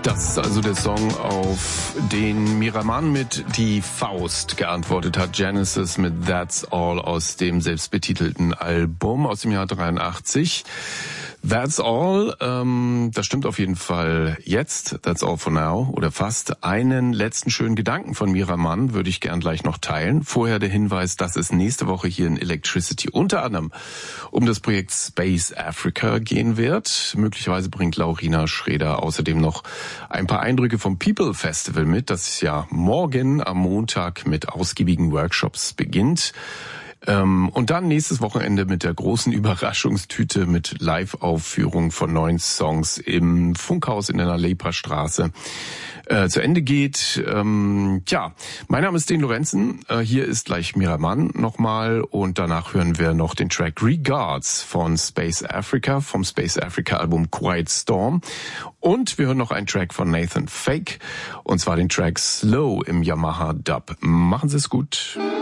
Das ist also der Song, auf den Miramann mit Die Faust geantwortet hat. Genesis mit That's All aus dem selbstbetitelten Album aus dem Jahr 83. That's all, das stimmt auf jeden Fall jetzt, that's all for now, oder fast. Einen letzten schönen Gedanken von Miramann würde ich gern gleich noch teilen. Vorher der Hinweis, dass es nächste Woche hier in Electricity unter anderem um das Projekt Space Africa gehen wird. Möglicherweise bringt Laurina Schreder außerdem noch ein paar Eindrücke vom People Festival mit, das ja morgen am Montag mit ausgiebigen Workshops beginnt. Und dann nächstes Wochenende mit der großen Überraschungstüte mit Live-Aufführung von 9 Songs im Funkhaus in der Leperstraße zu Ende geht. Mein Name ist Den Lorenzen. Hier ist gleich Miramann nochmal und danach hören wir noch den Track Regards von Space Africa, vom Space Africa Album Quiet Storm. Und wir hören noch einen Track von Nathan Fake, und zwar den Track Slow im Yamaha Dub. Machen Sie es gut.